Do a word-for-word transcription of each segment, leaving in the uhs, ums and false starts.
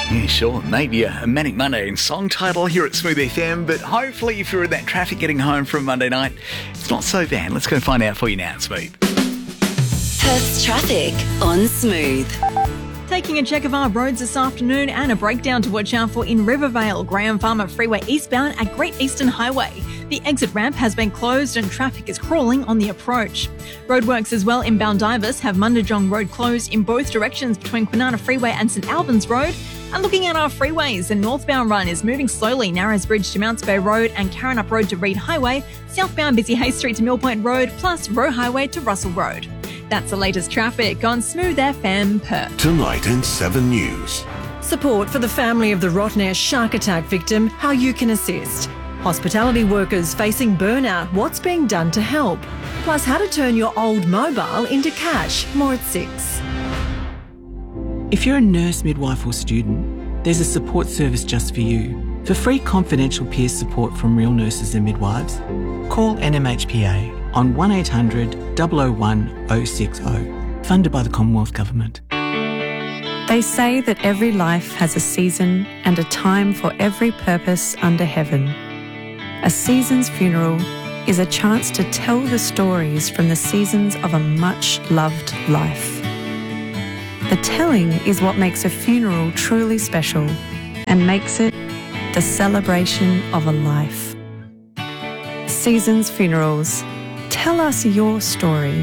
Yeah, sure. Maybe a Manic Monday song title here at Smooth F M, but hopefully if you're in that traffic getting home from Monday night, it's not so bad. Let's go find out for you now at Smooth. Perth's traffic on Smooth. Taking a check of our roads this afternoon and a breakdown to watch out for in Rivervale, Graham Farmer Freeway eastbound at Great Eastern Highway. The exit ramp has been closed and traffic is crawling on the approach. Roadworks as well in Boundivus have Mundajong Road closed in both directions between Kwinana Freeway and St Albans Road. And looking at our freeways, the northbound run is moving slowly, Narrows Bridge to Mounts Bay Road and Karrinyup Road to Reed Highway, southbound Busy Hay Street to Millpoint Road, plus Roe Highway to Russell Road. That's the latest traffic on Smooth F M Perth. Tonight in seven News. Support for the family of the Rottnest shark attack victim, how you can assist. Hospitality workers facing burnout, what's being done to help. Plus how to turn your old mobile into cash, more at six. If you're a nurse, midwife or student, there's a support service just for you. For free confidential peer support from real nurses and midwives, call N M H P A on one eight hundred, double oh one, oh six oh, funded by the Commonwealth Government. They say that every life has a season and a time for every purpose under heaven. A season's funeral is a chance to tell the stories from the seasons of a much-loved life. The telling is what makes a funeral truly special and makes it the celebration of a life. Seasons Funerals. Tell us your story.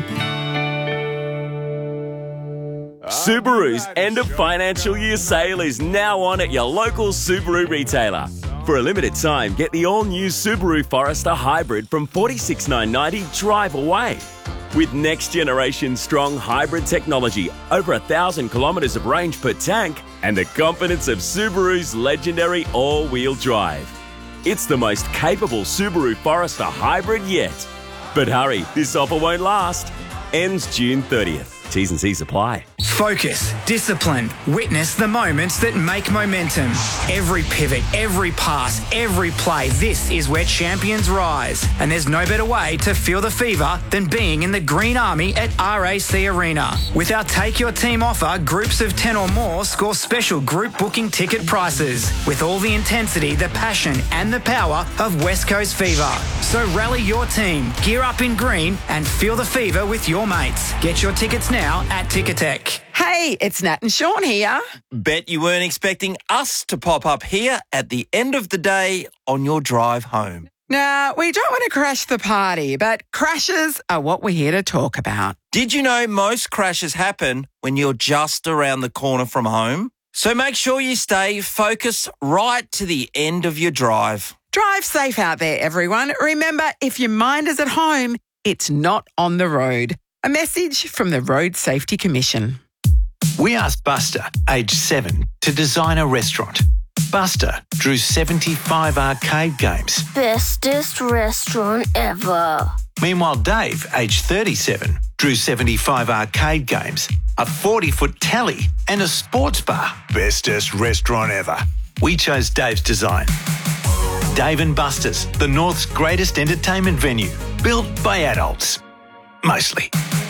Subaru's end of financial year sale is now on at your local Subaru retailer. For a limited time, get the all-new Subaru Forester Hybrid from forty-six thousand nine hundred ninety drive away. With next-generation strong hybrid technology, over a thousand kilometres of range per tank, and the confidence of Subaru's legendary all-wheel drive. It's the most capable Subaru Forester Hybrid yet. But hurry, this offer won't last. Ends June thirtieth. T's and C's apply. Focus, discipline, witness the moments that make momentum. Every pivot, every pass, every play, this is where champions rise. And there's no better way to feel the fever than being in the Green Army at R A C Arena. With our Take Your Team offer, groups of ten or more score special group booking ticket prices. With all the intensity, the passion and the power of West Coast Fever. So rally your team, gear up in green and feel the fever with your mates. Get your tickets now at Ticketek. Hey, it's Nat and Sean here. Bet you weren't expecting us to pop up here at the end of the day on your drive home. Nah, we don't want to crash the party, but crashes are what we're here to talk about. Did you know most crashes happen when you're just around the corner from home? So make sure you stay focused right to the end of your drive. Drive safe out there, everyone. Remember, if your mind is at home, it's not on the road. A message from the Road Safety Commission. We asked Buster, age seven, to design a restaurant. Buster drew seventy-five arcade games. Bestest restaurant ever. Meanwhile, Dave, age thirty-seven, drew seventy-five arcade games, a forty-foot telly and a sports bar. Bestest restaurant ever. We chose Dave's design. Dave and Buster's, the North's greatest entertainment venue, built by adults. Mostly.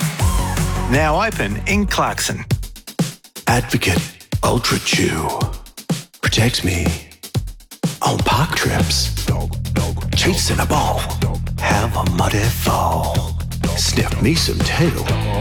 Now open in Clarkson. Advocate Ultra Chew. Protects me on park trips. Chasing a ball. Have a muddy fall. Sniff me some tail.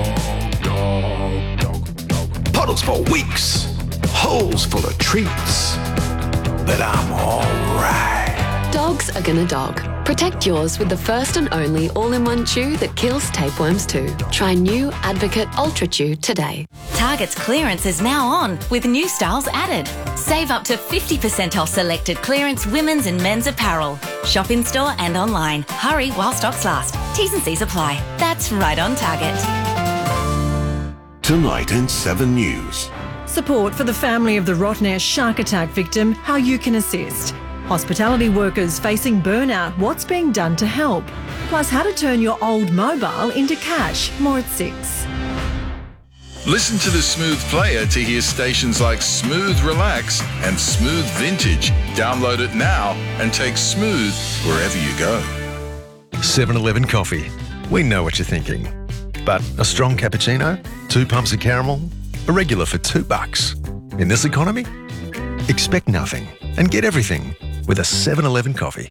Puddles for weeks. Holes full of treats. But I'm alright. Dogs are gonna dog. Protect yours with the first and only all-in-one chew that kills tapeworms too. Try new Advocate Ultra Chew today. Target's clearance is now on with new styles added. Save up to fifty percent off selected clearance women's and men's apparel. Shop in store and online. Hurry while stocks last. T's and C's apply. That's right on Target. Tonight in seven News. Support for the family of the Rottnest shark attack victim, how you can assist. Hospitality workers facing burnout, what's being done to help. Plus how to turn your old mobile into cash, more at six. Listen to the Smooth player to hear stations like Smooth Relax and Smooth Vintage. Download it now and take Smooth wherever you go. seven eleven Coffee. We know what you're thinking. But a strong cappuccino, two pumps of caramel, a regular for two bucks. In this economy, Expect nothing and get everything with a seven eleven coffee.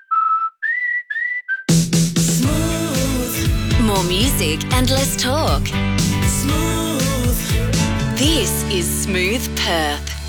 More music and less talk. Smooth. This is Smooth Perth.